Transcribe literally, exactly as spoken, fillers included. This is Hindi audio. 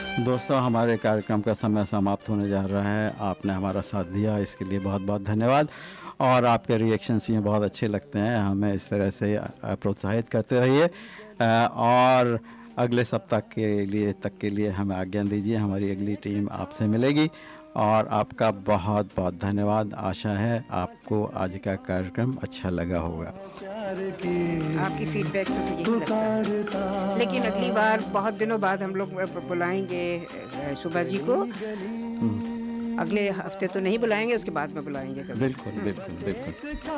दोस्तों, हमारे कार्यक्रम का समय समाप्त होने जा रहा है। आपने हमारा साथ दिया, इसके लिए बहुत बहुत धन्यवाद। और आपके रिएक्शंस ये बहुत अच्छे लगते हैं, हमें इस तरह से अ, प्रोत्साहित करते रहिए। अ, और अगले सप्ताह के लिए तक के लिए हमें आज्ञा दीजिए। हमारी अगली टीम आपसे मिलेगी। और आपका बहुत बहुत धन्यवाद। आशा है आपको आज का कार्यक्रम अच्छा लगा होगा। आपकी फीडबैक से तो यही लगता है। लेकिन अगली बार बहुत दिनों बाद हम लोग ब बुलाएँगे अ, सुबा जी को। हुँ। अगले हफ्ते तो नहीं बुलाएँगे, उसके बाद में बुलाएँगे कभी। बिल्कुल, हुँ। बिल्कुल, बिल्कुल।